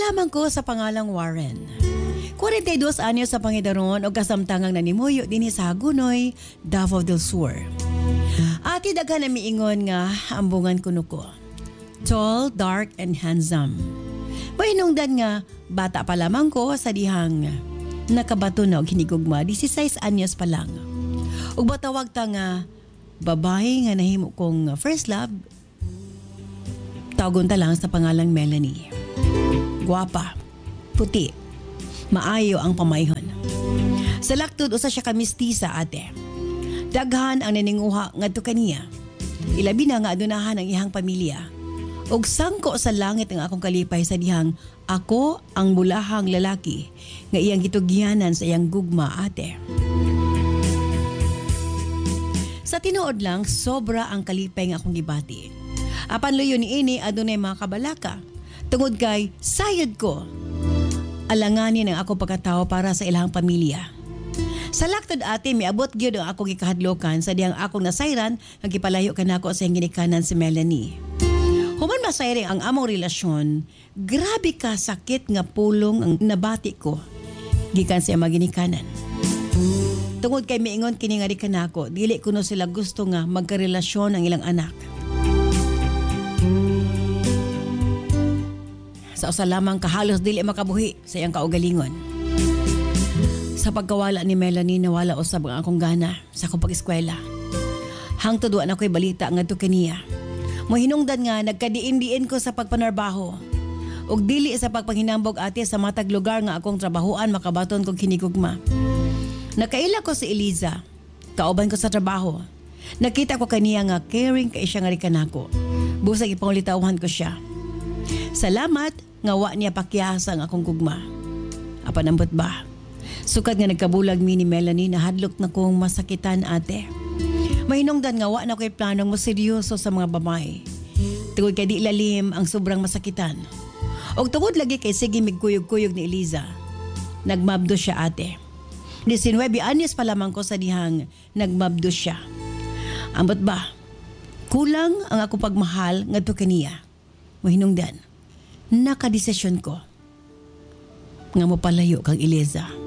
lamang ko sa pangalang Warren. 42 anyos sa Pangidaron o kasamtangang nanimuyo din sa Hagunoy, Davao del Sur. Ati daghan na miingon nga ambungan kuno ko. Tall, dark, and handsome. Mahinungdan nga bata pa lamang ko sa dihang nakabato na og hinigugma 16 anyos pa lang. Ug batawag ta nga babae nga nahimo kong first love. Tawagon ta lang sa pangalang Melanie. Guwapa, puti, maayo ang pamayhon. Sa laktod usa siya ka mistisa ate. Daghan ang naninguha ngadto kaniya. Ilabi na nga adunahan ang ihang pamilya. Og sangko sa langit ang akong kalipay sa dihang ako ang bulahang lalaki nga iyang gitugyanan sa iyang gugma ate. Sa tinuod lang, sobra ang kalipay nga akong gibati. Apan luyo ni ini adunay mga kabalaka. Tungod kay sayod ko. Alanganin ang ako pagkatao para sa ilang pamilya. Sa laktod ate, miabot gyud ang akong gikahadlokan sa diyang akong nasayran nga gipalayo kanako sa iyang ginikanan si Melanie. Human masayring ang among relasyon, grabe ka sakit nga pulong ang nabati ko gikan sa iyang maginikanan. Tungod kay miingon kini nga di kanako, dili kuno sila gusto nga magkarelasyon ang ilang anak. Sa usa lamang kahalos dili makabuhi sa iyang kaugalingon. Sa pagkawala ni Melanie nawala usab ang akong gana sa akong pag-eskwela. Hangtod wa na ko'y balita ngadto kaniya. Mohinungdan nga nagkadiin-diin ko sa pagpanarbaho. Og dili sa pagpanghinambog ate sa matag lugar nga akong trabahoan makabaton kong kinigugma. Nakaila ko si Eliza. Kauban ko sa trabaho. Nakita ko kaniya nga caring kay siya nga rin kanako. Busag ipangulitawhan ko siya. Salamat nga wa niya pakyasa ang akong gugma. Apanambot ba? Sukat nga nagkabulag mi ni Melanie na hadlok na kong masakitan ate. Mahinungdan nga wa na ko'y planong maseryoso sa mga babae. Tungod kay di lalim ang sobrang masakitan. Og tungod lagi kay sige migkuyog-kuyog ni Eliza. Nagmabdo siya ate. 19 anyos pa lamang ko sa dihang nagmabdo siya. Ambot ba? Kulang ang akong pagmahal ngadto kaniya. Mahinungdan. Nakadesisyon ko nga mopalayo kang Eliza.